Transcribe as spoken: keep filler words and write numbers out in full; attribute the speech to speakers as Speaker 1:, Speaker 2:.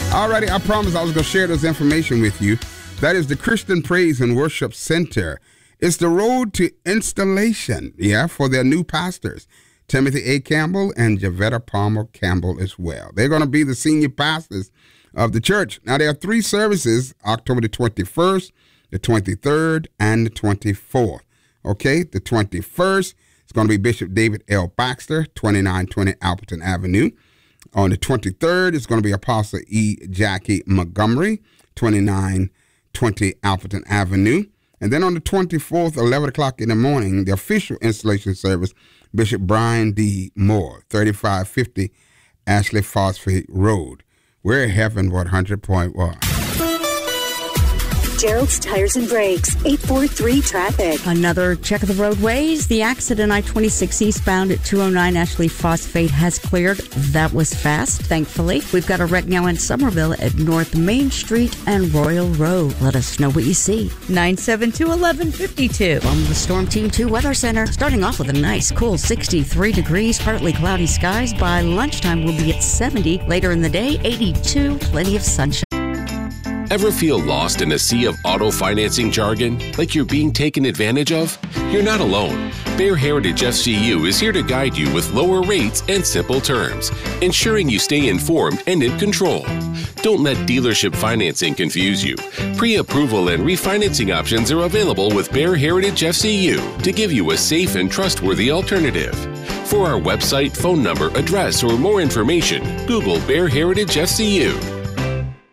Speaker 1: Alrighty, I promised I was going to share this information with you. That is the Christian Praise and Worship Center. It's the road to installation, yeah, for their new pastors, Timothy A. Campbell and Javetta Palmer Campbell as well. They're going to be the senior pastors of the church. Now, there are three services, October the twenty-first, the twenty-third, and the twenty-fourth. Okay, the twenty-first is going to be Bishop David L. Baxter, twenty-nine twenty Alberton Avenue. On the twenty-third, it's going to be Apostle E. Jackie Montgomery, twenty-nine twenty Alberton Avenue. And then on the twenty-fourth, eleven o'clock in the morning, the official installation service, Bishop Brian D. Moore, thirty-five fifty Ashley Phosphate Road. We're at Heaven one hundred point one.
Speaker 2: Gerald's Tires and Brakes, eight four three traffic.
Speaker 3: Another check of the roadways. The accident I twenty-six eastbound at two oh nine Ashley Phosphate has cleared. That was fast, thankfully. We've got a wreck now in Somerville at North Main Street and Royal Road. Let us know what you see.
Speaker 4: nine seven two, one one five two.
Speaker 3: From the Storm Team two Weather Center, starting off with a nice, cool sixty-three degrees, partly cloudy skies. By lunchtime, we'll be at seventy. Later in the day, eighty-two, plenty of sunshine.
Speaker 5: Ever feel lost in a sea of auto financing jargon, like you're being taken advantage of? You're not alone. Bear Heritage F C U is here to guide you with lower rates and simple terms, ensuring you stay informed and in control. Don't let dealership financing confuse you. Pre-approval and refinancing options are available with Bear Heritage F C U to give you a safe and trustworthy alternative. For our website, phone number, address, or more information, Google Bear Heritage F C U.